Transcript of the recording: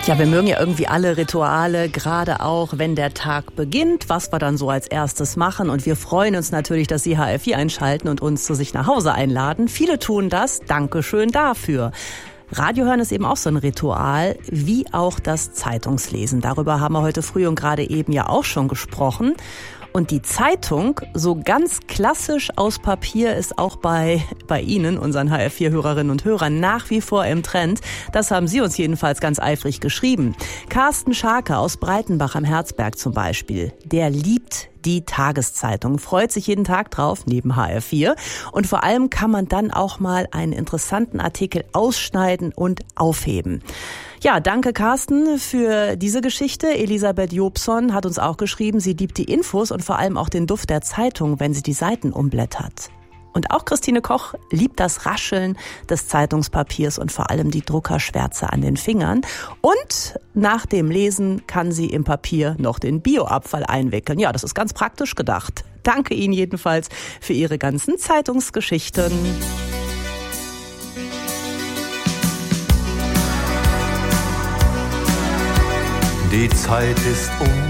Ja, wir mögen ja irgendwie alle Rituale, gerade auch, wenn der Tag beginnt, was wir dann so als erstes machen. Und wir freuen uns natürlich, dass Sie HR4 einschalten und uns zu sich nach Hause einladen. Viele tun das. Dankeschön dafür. Radio hören ist eben auch so ein Ritual, wie auch das Zeitungslesen. Darüber haben wir heute früh und gerade eben ja auch schon gesprochen. Und die Zeitung, so ganz klassisch aus Papier, ist auch bei Ihnen, unseren HR4-Hörerinnen und Hörern, nach wie vor im Trend. Das haben Sie uns jedenfalls ganz eifrig geschrieben. Carsten Scharke aus Breitenbach am Herzberg zum Beispiel, der liebt die Tageszeitung, freut sich jeden Tag drauf, neben HR4. Und vor allem kann man dann auch mal einen interessanten Artikel ausschneiden und aufheben. Ja, danke Carsten für diese Geschichte. Elisabeth Jobson hat uns auch geschrieben, sie liebt die Infos und vor allem auch den Duft der Zeitung, wenn sie die Seiten umblättert. Und auch Christine Koch liebt das Rascheln des Zeitungspapiers und vor allem die Druckerschwärze an den Fingern. Und nach dem Lesen kann sie im Papier noch den Bioabfall einwickeln. Ja, das ist ganz praktisch gedacht. Danke Ihnen jedenfalls für Ihre ganzen Zeitungsgeschichten. Die Zeit ist